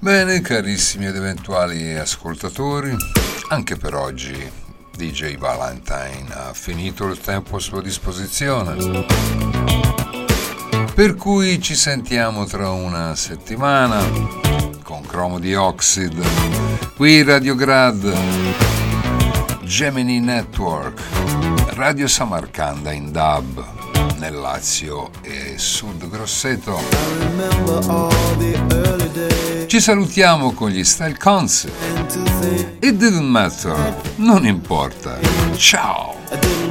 Bene, carissimi ed eventuali ascoltatori, anche per oggi DJ Valentine ha finito il tempo a sua disposizione, per cui ci sentiamo tra una settimana con Chromo Dioxide, qui Radio Grad, Gemini Network, Radio Samarcanda in DAB nel Lazio e Sud Grosseto. Ci salutiamo con gli Style Concept. It didn't matter, non importa. Ciao!